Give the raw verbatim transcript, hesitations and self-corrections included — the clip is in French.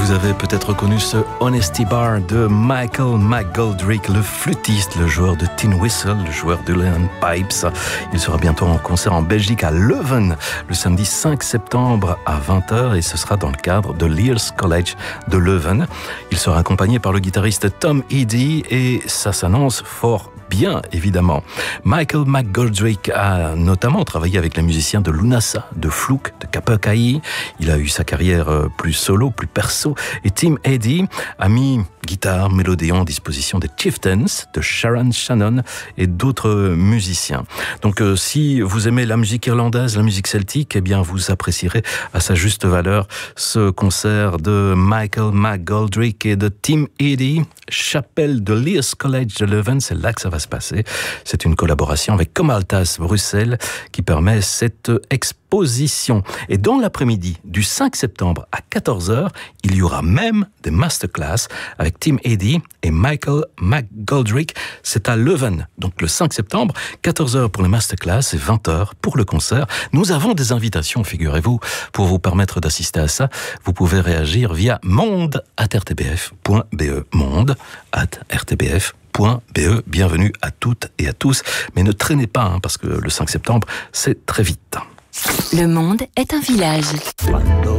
Vous avez peut-être reconnu ce Honesty Bar de Michael McGoldrick, le flûtiste, le joueur de tin whistle, le joueur de Leon Pipes. Il sera bientôt en concert en Belgique à Leuven le samedi cinq septembre à vingt heures et ce sera dans le cadre de Leers College de Leuven. Il sera accompagné par le guitariste Tom Edey et ça s'annonce fort bien, évidemment. Michael McGoldrick a notamment travaillé avec les musiciens de Lunasa, de Fluke, de Capercaillie. Il a eu sa carrière plus solo, plus perso. Et Tim Edey a mis guitare, mélodéon à disposition des Chieftains, de Sharon Shannon et d'autres musiciens. Donc, euh, si vous aimez la musique irlandaise, la musique celtique, eh bien, vous apprécierez à sa juste valeur ce concert de Michael McGoldrick et de Tim Edey, chapelle de Leers College de Leuven. C'est là que ça va se passer. C'est une collaboration avec Comaltas Bruxelles qui permet cette exposition. Et dans l'après-midi du cinq septembre à quatorze heures, il y aura même des masterclass avec Tim Edey et Michael McGoldrick. C'est à Leuven. Donc le cinq septembre, quatorze heures pour les masterclass et vingt heures pour le concert. Nous avons des invitations, figurez-vous, pour vous permettre d'assister à ça. Vous pouvez réagir via monde arobase r t b f point b e. monde arobase r t b f point b e. Bienvenue à toutes et à tous. Mais ne traînez pas, hein, parce que le cinq septembre, c'est très vite. Le monde est un village. Quando